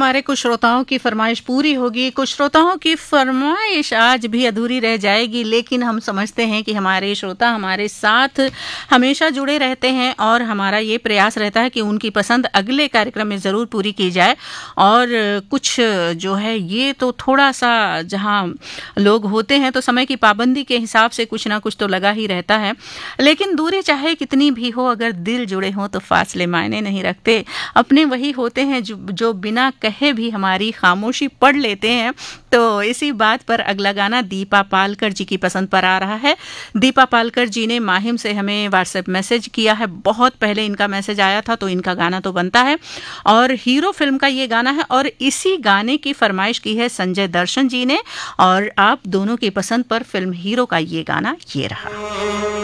हमारे कुछ श्रोताओं की फरमाइश पूरी होगी, कुछ श्रोताओं की फरमाइश आज भी अधूरी रह जाएगी, लेकिन हम समझते हैं कि हमारे श्रोता हमारे साथ हमेशा जुड़े रहते हैं और हमारा ये प्रयास रहता है कि उनकी पसंद अगले कार्यक्रम में ज़रूर पूरी की जाए। और कुछ जो है ये तो थोड़ा सा जहाँ लोग होते हैं तो समय की पाबंदी के हिसाब से कुछ ना कुछ तो लगा ही रहता है, लेकिन दूरी चाहे कितनी भी हो, अगर दिल जुड़े हों तो फासले मायने नहीं रखते। अपने वही होते हैं जो बिना कहे भी हमारी खामोशी पढ़ लेते हैं। तो इसी बात पर अगला गाना दीपा पालकर जी की पसंद पर आ रहा है। दीपा पालकर जी ने माहिम से हमें व्हाट्सएप मैसेज किया है, बहुत पहले इनका मैसेज आया था, तो इनका गाना तो बनता है और हीरो फिल्म का ये गाना है और इसी गाने की फरमाइश की है संजय दर्शन जी ने और आप दोनों की पसंद पर फिल्म हीरो का ये गाना ये रहा।